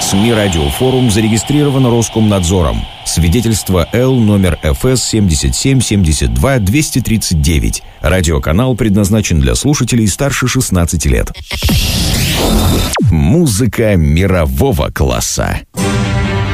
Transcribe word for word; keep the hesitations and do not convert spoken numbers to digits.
СМИ «Радиофорум» зарегистрирован Роскомнадзором. Свидетельство Л номер эф эс семьдесят семь семьдесят два двести тридцать девять. Радиоканал предназначен для слушателей старше шестнадцати лет. Музыка мирового класса.